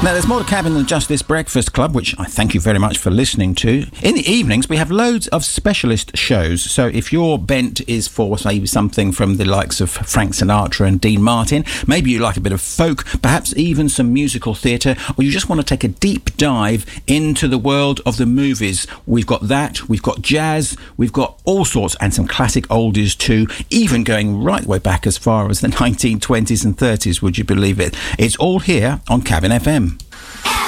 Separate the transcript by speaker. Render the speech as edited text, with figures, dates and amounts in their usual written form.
Speaker 1: Now, there's more to Cabin than just this breakfast club, which I thank you very much for listening to. In the evenings, we have loads of specialist shows. So if your bent is for, say, something from the likes of Frank Sinatra and Dean Martin, maybe you like a bit of folk, perhaps even some musical theatre, or you just want to take a deep dive into the world of the movies, we've got that, we've got jazz, we've got all sorts, and some classic oldies too, even going right way back as far as the 1920s and 30s, would you believe it? It's all here on Cabin FM.